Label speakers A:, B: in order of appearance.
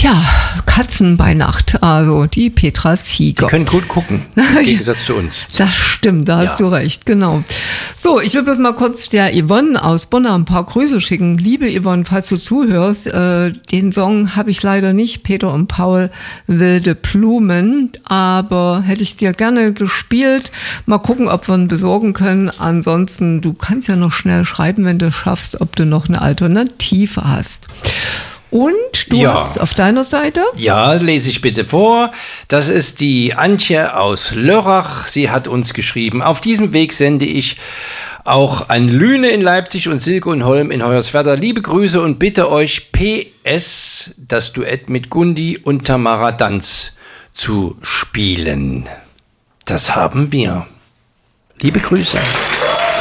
A: Tja, Katzen bei Nacht, also die Petra Zieger.
B: Die können gut gucken, im Gegensatz zu uns.
A: Das stimmt, da hast du recht, genau. So, ich will bloß mal kurz der Yvonne aus Bonn ein paar Grüße schicken. Liebe Yvonne, falls du zuhörst, den Song habe ich leider nicht, Peter und Paul, Wilde Blumen, aber hätte ich dir gerne gespielt. Mal gucken, ob wir ihn besorgen können. Ansonsten, du kannst ja noch schnell schreiben, wenn du es schaffst, ob du noch eine Alternative hast. Und du hast auf deiner Seite?
B: Ja, lese ich bitte vor. Das ist die Antje aus Lörrach. Sie hat uns geschrieben: Auf diesem Weg sende ich auch an Lüne in Leipzig und Silke und Holm in Hoyerswerda liebe Grüße und bitte euch PS, das Duett mit Gundi und Tamara Danz zu spielen. Das haben wir. Liebe Grüße.